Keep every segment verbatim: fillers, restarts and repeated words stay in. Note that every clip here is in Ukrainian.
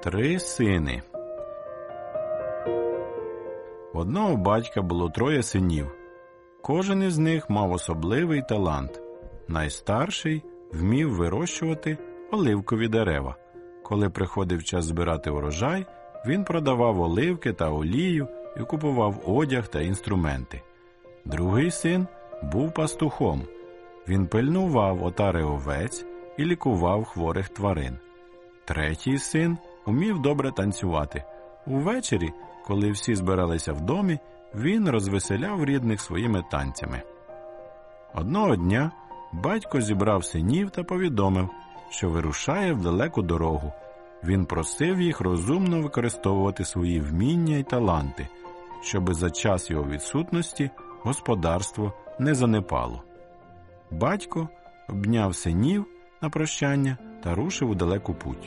Три сини. У одного батька було троє синів. Кожен із них мав особливий талант. Найстарший вмів вирощувати оливкові дерева. Коли приходив час збирати урожай, він продавав оливки та олію і купував одяг та інструменти. Другий син був пастухом. Він пильнував отари овець і лікував хворих тварин. Третій син умів добре танцювати. Увечері, коли всі збиралися в домі, він розвеселяв рідних своїми танцями. Одного дня батько зібрав синів та повідомив, що вирушає в далеку дорогу. Він просив їх розумно використовувати свої вміння й таланти, щоби за час його відсутності господарство не занепало. Батько обняв синів на прощання та рушив у далеку путь.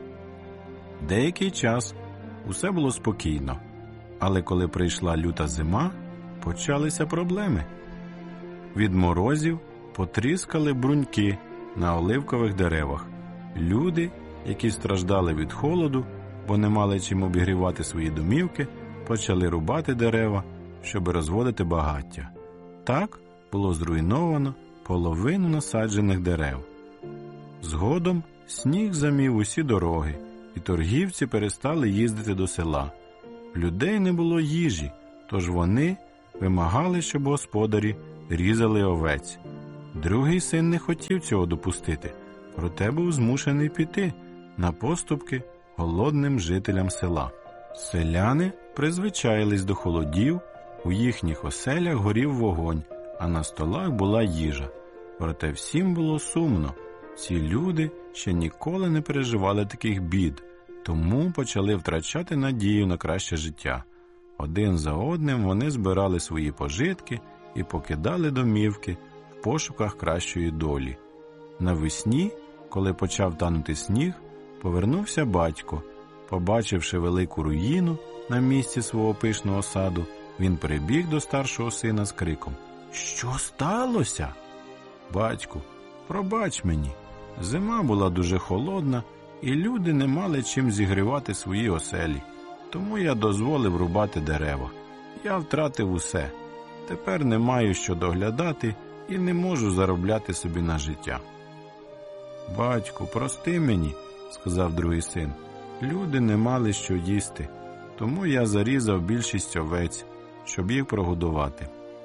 Деякий час усе було спокійно, але коли прийшла люта зима, почалися проблеми. Від морозів потріскали бруньки на оливкових деревах. Люди, які страждали від холоду, бо не мали чим обігрівати свої домівки, почали рубати дерева, щоб розводити багаття. Так було зруйновано половину насаджених дерев. Згодом сніг замів усі дороги, і торгівці перестали їздити до села. В людей не було їжі, тож вони вимагали, щоб господарі різали овець. Другий син не хотів цього допустити, проте був змушений піти на поступки голодним жителям села. Селяни призвичаїлись до холодів, у їхніх оселях горів вогонь, а на столах була їжа. Проте всім було сумно. Ці люди ще ніколи не переживали таких бід, тому почали втрачати надію на краще життя. Один за одним вони збирали свої пожитки і покидали домівки в пошуках кращої долі. Навесні, коли почав танути сніг, повернувся батько. Побачивши велику руїну на місці свого пишного саду, він прибіг до старшого сина з криком: «Що сталося?» «Батьку, пробач мені. Зима була дуже холодна, і люди не мали чим зігрівати свої оселі. Тому я дозволив рубати дерева. Я втратив усе. Тепер не маю що доглядати і не можу заробляти собі на життя». «Батьку, прости мені», – сказав другий син. «Люди не мали що їсти, тому я зарізав більшість овець, щоб їх прогодувати».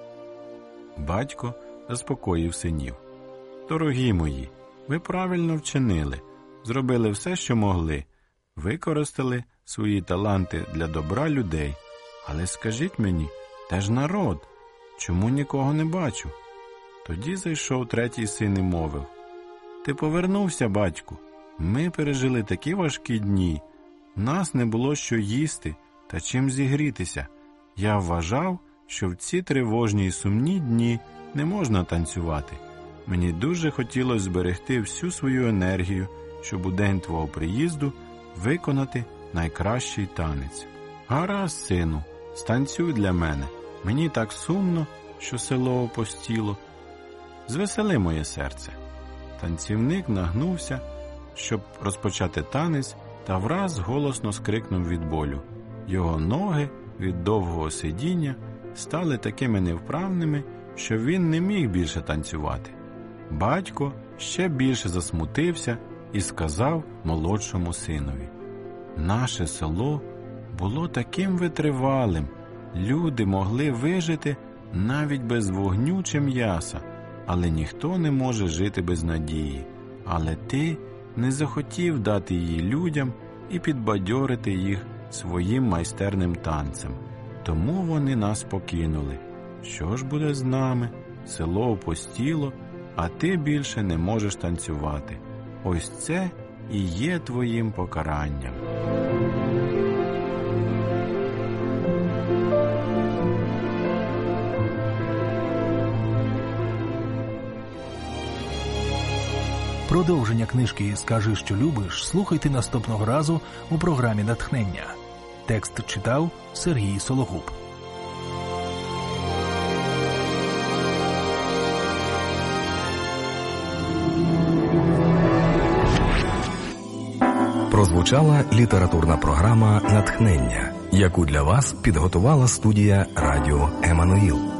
Батько заспокоїв синів. «Дорогі мої, ви правильно вчинили, зробили все, що могли, використали свої таланти для добра людей. Але скажіть мені, де ж народ? Чому нікого не бачу?» Тоді зайшов третій син і мовив: «Ти повернувся, батьку. Ми пережили такі важкі дні. В нас не було що їсти та чим зігрітися. Я вважав, що в ці тривожні і сумні дні не можна танцювати. Мені дуже хотілося зберегти всю свою енергію, щоб у день твого приїзду виконати найкращий танець. Гаразд, сину, станцюй для мене. Мені так сумно, що село опустіло. Звесели моє серце». Танцівник нагнувся, щоб розпочати танець, та враз голосно скрикнув від болю. Його ноги від довгого сидіння стали такими невправними, що він не міг більше танцювати. Батько ще більше засмутився і сказав молодшому синові: «Наше село було таким витривалим, люди могли вижити навіть без вогню чи м'яса, але ніхто не може жити без надії. Але ти не захотів дати її людям і підбадьорити їх своїм майстерним танцем. Тому вони нас покинули. Що ж буде з нами? Село опустіло, а ти більше не можеш танцювати. Ось це і є твоїм покаранням». Продовження книжки «Скажи, що любиш» слухайте наступного разу у програмі «Натхнення». Текст читав Сергій Сологуб. Прозвучала літературна програма «Натхнення», яку для вас підготувала студія «Радіо Еммануїл».